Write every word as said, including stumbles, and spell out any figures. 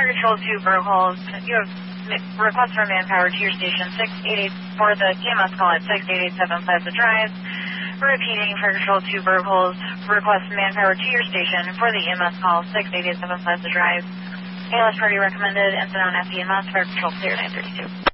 Fire Control two, Burgholz. You have request for manpower to your station six eight eight for the E M S call at six eight eight seven Plaza Drive. Repeating, Fire Control two, Burgholz. Request manpower to your station for the E M S call six eight eight seven Plaza Drive. A L S party recommended. Incident on F E M S. Fire Control clear nine thirty-two.